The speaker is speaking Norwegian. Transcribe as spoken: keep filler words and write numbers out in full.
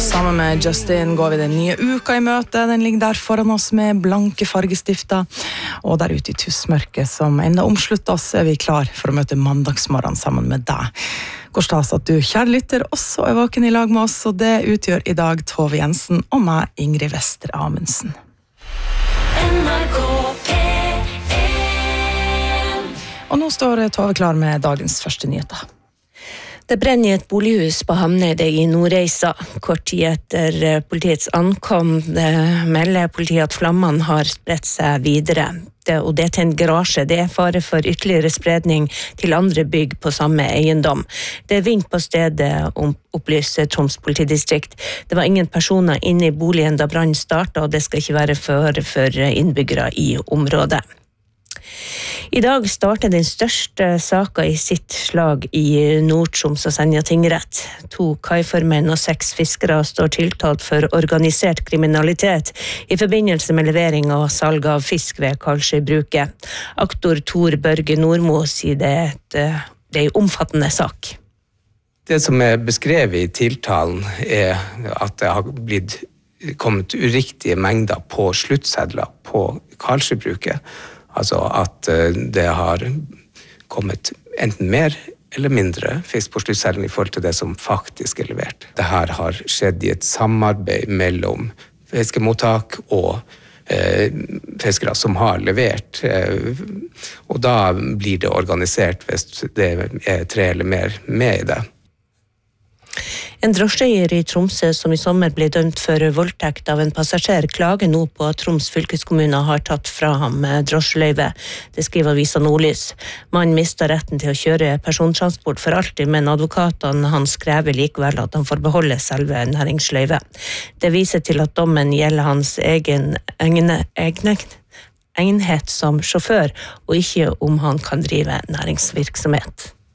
Sammen med Justin går vi den nye uka i møte. Den ligger der foran oss med blanke fargestifter. Og der ute i tussmørket som enda omslutter oss, er vi klar for å møte mandagsmorgen sammen med deg. Hvor stas at du, kjære lytter, også er våken i lag med oss, og det utgjør i dag Tove Jensen og meg, Ingrid Vester Amundsen. N R K P en. Og nå står Tove klar med dagens første nyheter. Det brenner i et bolighus på Hamneidet i Nordreisa. Kort tid etter politiets ankom melder politiet at flammene har spredt seg videre. Det, og det er til en garasje. Det er fare for ytterligere spredning til andre bygg på samme eiendom. Det er vind på stedet, opplyser Troms politidistrikt. Det var ingen personer inne i boligen da brannen startet, og det skal ikke være fare for innbyggere i området. I dag starter den største saka i sitt slag i Nord-Troms og Senja tingrett. To kaiformenn og seks fiskere står tiltalt for organisert kriminalitet i forbindelse med levering og salg av fisk ved Karlsøybruket. Aktor Tor Børge Nordmo sier det er, et, det er en omfattende sak. Det som er beskrevet i tiltalen er at det har blitt kommet uriktige mengder på sluttsedler på Karlsøybruket. Altså at det har kommet enten mer eller mindre fisk på sluttseddelen i forhold til det som faktisk er levert. Dette har skjedd i et samarbeid mellom fiskemottak og eh, fiskere som har levert. Eh, og da blir det organisert hvis det er tre eller mer med i det. En drosjeeier i Tromsø som i sommer ble dømt for voldtekt av en passasjer klager nå på at Troms fylkeskommune har tatt fra ham drosjeløyve. Det skriver avisa Nordlys. Mannen mistet retten til å kjøre persontransport for alltid, men advokatene hans krever likevel at han får beholde selve næringsløyve. Det viser til at dommen gjelder hans egen egne, egne egnhet som sjåfør, og ikke om han kan drive næringsvirksomhet.